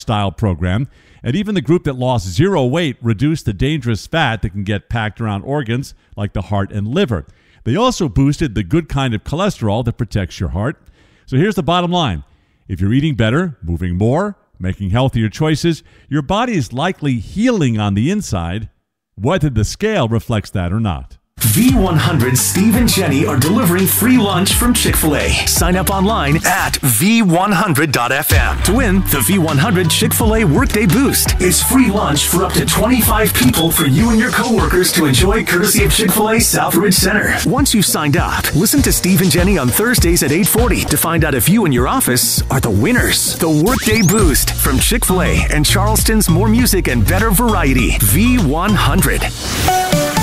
style program. And even the group that lost 0 weight reduced the dangerous fat that can get packed around organs like the heart and liver. They also boosted the good kind of cholesterol that protects your heart. So here's the bottom line. If you're eating better, moving more, making healthier choices, your body is likely healing on the inside, whether the scale reflects that or not. V100 Steve and Jenny are delivering free lunch from Chick-fil-A. Sign up online at V100.fm to win the V100 Chick-fil-A Workday Boost. It's free lunch for up to 25 people for you and your coworkers to enjoy courtesy of Chick-fil-A Southridge Center. Once you've signed up, listen to Steve and Jenny on Thursdays at 8:40 to find out if you and your office are the winners. The Workday Boost from Chick-fil-A and Charleston's more music and better variety. V100.